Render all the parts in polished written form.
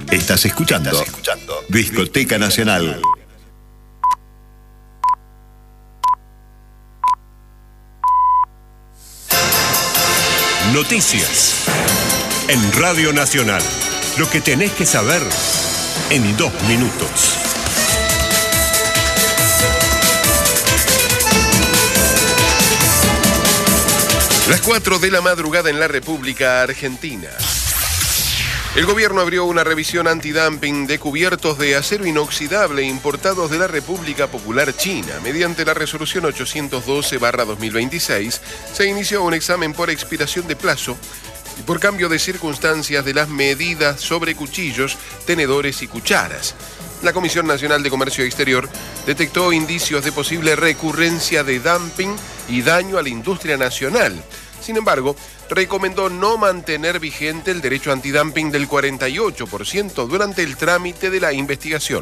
Estás escuchando Discoteca Nacional. Noticias en Radio Nacional. Lo que tenés que saber en 2 minutos. Las 4 de la madrugada en la República Argentina. El gobierno abrió una revisión antidumping de cubiertos de acero inoxidable importados de la República Popular China. Mediante la resolución 812/2026 se inició un examen por expiración de plazo y por cambio de circunstancias de las medidas sobre cuchillos, tenedores y cucharas. La Comisión Nacional de Comercio Exterior detectó indicios de posible recurrencia de dumping y daño a la industria nacional. Sin embargo, recomendó no mantener vigente el derecho antidumping del 48% durante el trámite de la investigación.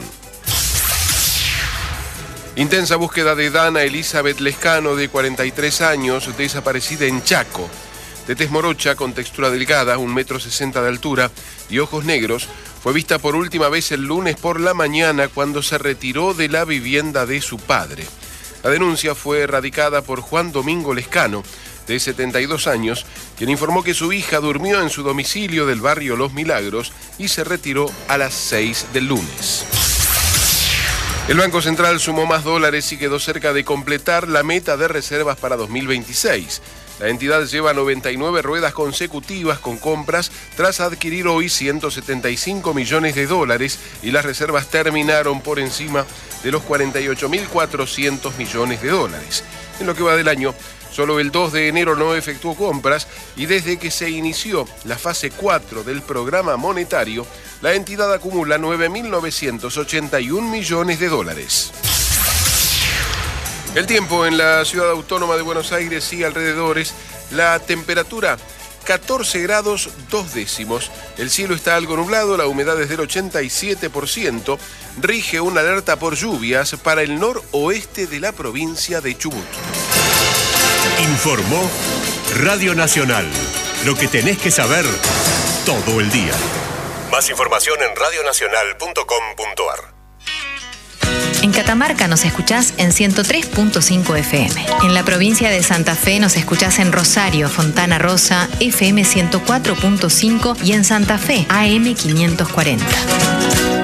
Intensa búsqueda de Dana Elizabeth Lescano, de 43 años, desaparecida en Chaco. De tez morocha, con textura delgada, 1,60 m de altura y ojos negros, fue vista por última vez el lunes por la mañana cuando se retiró de la vivienda de su padre. La denuncia fue erradicada por Juan Domingo Lescano, de 72 años, quien informó que su hija durmió en su domicilio del barrio Los Milagros y se retiró a las 6 del lunes. El Banco Central sumó más dólares y quedó cerca de completar la meta de reservas para 2026. La entidad lleva 99 ruedas consecutivas con compras tras adquirir hoy 175 millones de dólares y las reservas terminaron por encima de los 48.400 millones de dólares. En lo que va del año, solo el 2 de enero no efectuó compras y desde que se inició la fase 4 del programa monetario, la entidad acumula 9.981 millones de dólares. El tiempo en la ciudad autónoma de Buenos Aires y alrededores, la temperatura 14 grados 2 décimos, el cielo está algo nublado, la humedad es del 87%, rige una alerta por lluvias para el noroeste de la provincia de Chubut. Informó Radio Nacional, lo que tenés que saber todo el día. Más información en radionacional.com.ar. En Catamarca nos escuchás en 103.5 FM. En la provincia de Santa Fe nos escuchás en Rosario, Fontana Rosa, FM 104.5 y en Santa Fe, AM 540.